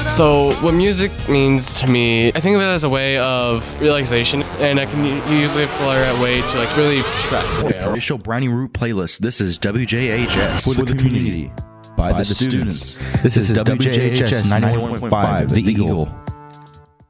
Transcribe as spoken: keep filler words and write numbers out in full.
So what music means to me, I think of it as a way of relaxation, and I can u- usually apply a way to like really stress. For the official Brownie Root playlist, this is W J H S for the community, by the students. This is W J H S ninety-one point five, The Eagle.